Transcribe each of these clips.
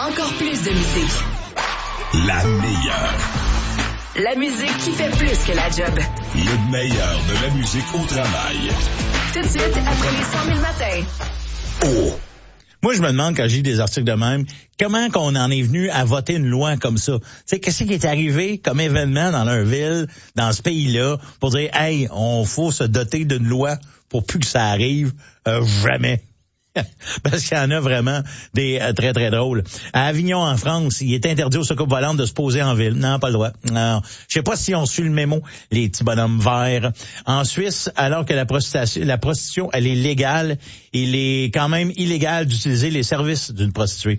encore plus de musique. La meilleure. La musique qui fait plus que la job. Le meilleur de la musique au travail. Tout de suite, après les 100 000 matins. Oh! Moi, je me demande, quand j'ai des articles de même, comment qu'on en est venu à voter une loi comme ça? Tu sais, qu'est-ce qui est arrivé comme événement dans leur ville, dans ce pays-là, pour dire, hey, faut se doter d'une loi pour plus que ça arrive? Jamais. Parce qu'il y en a vraiment des très, très drôles. À Avignon, en France, il est interdit aux soucoupes volantes de se poser en ville. Non, pas le droit. Non. Je sais pas si on suit le mémo, les petits bonhommes verts. En Suisse, alors que la prostitution, elle est légale, il est quand même illégal d'utiliser les services d'une prostituée.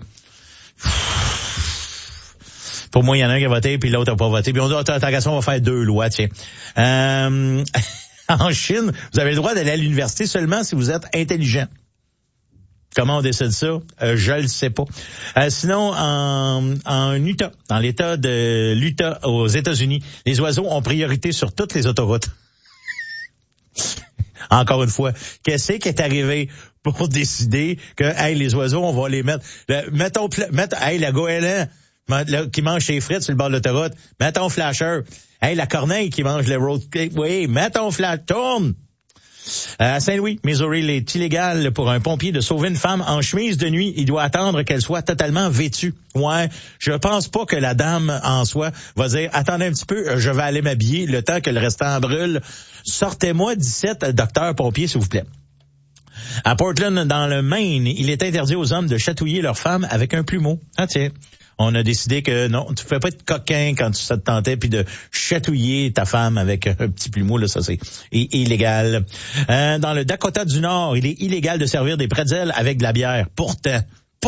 Pour moi, il y en a un qui a voté, puis l'autre n'a pas voté. Puis on dit, tant qu'à ça, on va faire 2 lois, tiens. En Chine, vous avez le droit d'aller à l'université seulement si vous êtes intelligent. Comment on décide ça? Je le sais pas. Sinon, en Utah, dans l'État de l'Utah aux États-Unis, les oiseaux ont priorité sur toutes les autoroutes. Encore une fois, qu'est-ce qui est arrivé pour décider que, hey, les oiseaux, on va les mettre, hey, la goéland qui mange ses frites sur le bord de l'autoroute, mets ton flasher. Hey, la corneille qui mange le road cake, oui, mets ton flash, tourne. À Saint-Louis, Missouri, il est illégal pour un pompier de sauver une femme en chemise de nuit. Il doit attendre qu'elle soit totalement vêtue. Ouais, je pense pas que la dame en soi va dire, attendez un petit peu, je vais aller m'habiller le temps que le restant brûle. Sortez-moi 17 docteurs pompiers, s'il vous plaît. À Portland, dans le Maine, il est interdit aux hommes de chatouiller leur femme avec un plumeau. Ah tiens. On a décidé que non, tu ne fais pas être coquin quand ça te tentait, puis de chatouiller ta femme avec un petit plumeau, là, ça c'est illégal. Dans le Dakota du Nord, il est illégal de servir des pretzels avec de la bière. Pourtant,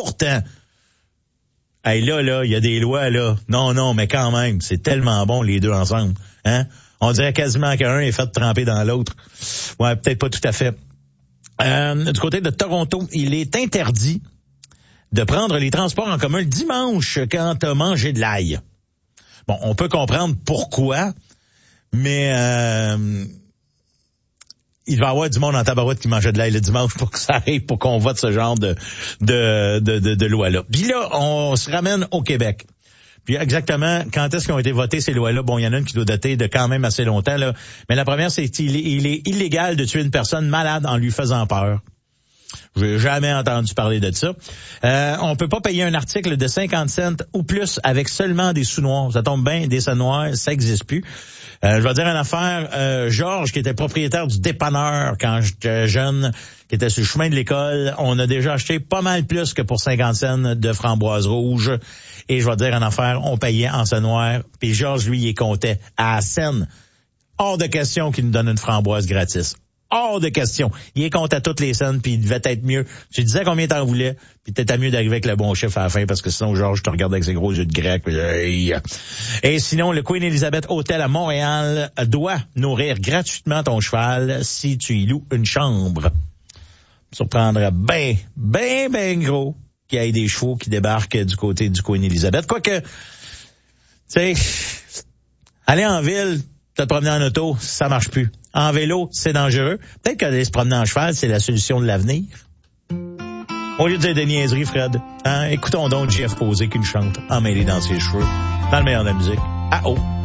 hey, là, il y a des lois, là. Non, mais quand même, c'est tellement bon les deux ensemble. Hein? On dirait quasiment qu'un est fait tremper dans l'autre. Ouais, peut-être pas tout à fait. Du côté de Toronto, il est interdit de prendre les transports en commun le dimanche quand t'as mangé de l'ail. Bon, on peut comprendre pourquoi, mais il va y avoir du monde en tabarouette qui mangeait de l'ail le dimanche pour que ça arrive, pour qu'on vote ce genre de loi-là. Puis là, on se ramène au Québec. Puis exactement, quand est-ce qu'ont été votées ces lois-là? Bon, il y en a une qui doit dater de quand même assez longtemps, là. Mais la première, c'est qu'il est illégal de tuer une personne malade en lui faisant peur. J'ai jamais entendu parler de ça. On peut pas payer un article de 50 cents ou plus avec seulement des sous noirs. Ça tombe bien, des sous noirs, ça existe plus. Je vais dire une affaire. Georges, qui était propriétaire du dépanneur quand j'étais jeune, qui était sur le chemin de l'école, on a déjà acheté pas mal plus que pour 50 cents de framboises rouges. Et je vais dire une affaire, on payait en sous noir. Puis Georges, lui, il comptait à la scène. Hors de question qu'il nous donne une framboise gratis. Hors de question. Il est compte à toutes les scènes, puis il devait être mieux. Tu disais combien t'en voulais, puis t'étais mieux d'arriver avec le bon chiffre à la fin, parce que sinon, Georges te regarde avec ses gros yeux de grec. Et sinon, le Queen Elizabeth Hotel à Montréal doit nourrir gratuitement ton cheval si tu y loues une chambre. Ça surprendrait ben gros qu'il y ait des chevaux qui débarquent du côté du Queen Elizabeth. Quoique, tu sais, aller en ville, te promener en auto, ça marche plus. En vélo, c'est dangereux. Peut-être qu'aller se promener en cheval, c'est la solution de l'avenir. Au lieu de dire des niaiseries, Fred, hein, écoutons donc Jeff Posé qu'une chante emmêlée dans ses cheveux, dans le meilleur de la musique. Ah oh!